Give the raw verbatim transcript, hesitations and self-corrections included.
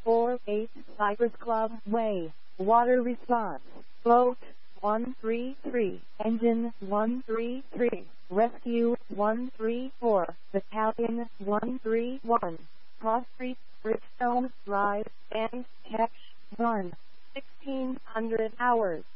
four eight Cypress Club Way. Water response. Boat one three three. Engine one three three. Rescue one three four. Battalion one three one. Cross Street, Bridgestone Drive, and Catch one. sixteen hundred hours.